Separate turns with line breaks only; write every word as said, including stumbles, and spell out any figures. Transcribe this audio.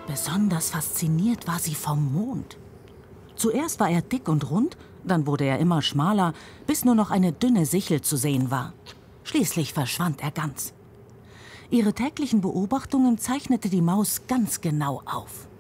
Besonders fasziniert war sie vom Mond. Zuerst war er dick und rund, dann wurde er immer schmaler, bis nur noch eine dünne Sichel zu sehen war. Schließlich verschwand er ganz. Ihre täglichen Beobachtungen zeichnete die Maus ganz genau auf.